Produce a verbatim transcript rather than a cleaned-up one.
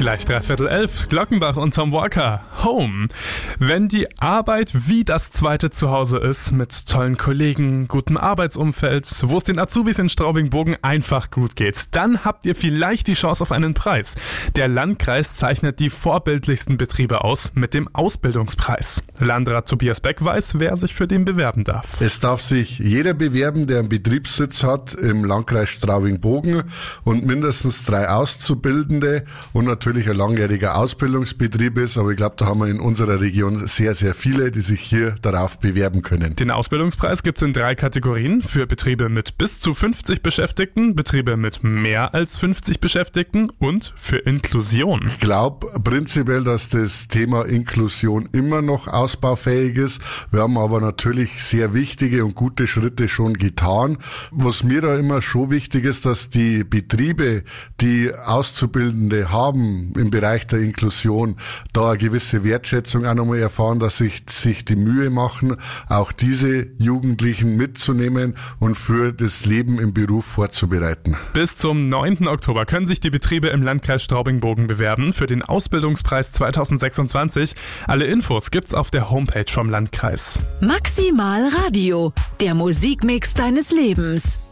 Gleich dreiviertel elf, Glockenbach und Tom Walker, Home. Wenn die Arbeit wie das zweite Zuhause ist, mit tollen Kollegen, gutem Arbeitsumfeld, wo es den Azubis in Straubing-Bogen einfach gut geht, dann habt ihr vielleicht die Chance auf einen Preis. Der Landkreis zeichnet die vorbildlichsten Betriebe aus mit dem Ausbildungspreis. Landrat Tobias Beck weiß, wer sich für den bewerben darf. Es darf sich jeder bewerben, der einen Betriebssitz hat im Landkreis Straubing-Bogen und mindestens drei Auszubildende und natürlich ein langjähriger Ausbildungsbetrieb ist. Aber ich glaube, da haben wir in unserer Region sehr, sehr viele, die sich hier darauf bewerben können. Den Ausbildungspreis gibt es in drei Kategorien. Für Betriebe mit bis zu fünfzig Beschäftigten, Betriebe mit mehr als fünfzig Beschäftigten und für Inklusion. Ich glaube prinzipiell, dass das Thema Inklusion immer noch ausbaufähig ist. Wir haben aber natürlich sehr wichtige und gute Schritte schon getan. Was mir da immer schon wichtig ist, dass die Betriebe, die Auszubildende haben im Bereich der Inklusion, da eine gewisse Wertschätzung auch nochmal erfahren, dass sich, sich die Mühe machen, auch diese Jugendlichen mitzunehmen und für das Leben im Beruf vorzubereiten. Bis zum neunten Oktober können sich die Betriebe im Landkreis Straubing-Bogen bewerben für den Ausbildungspreis zweitausendsechsundzwanzig. Alle Infos gibt's auf der Homepage vom Landkreis. Maximal Radio, der Musikmix deines Lebens.